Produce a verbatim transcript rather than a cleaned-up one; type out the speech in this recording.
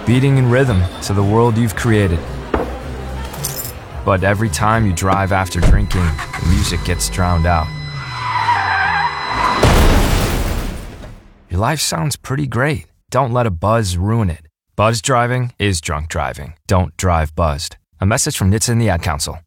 beating in rhythm to the world you've created. But every time you drive after drinking, the music gets drowned out. Your life sounds pretty great. Don't let a buzz ruin it. Buzz driving is drunk driving. Don't drive buzzed. A message from N H T S A and the Ad Council.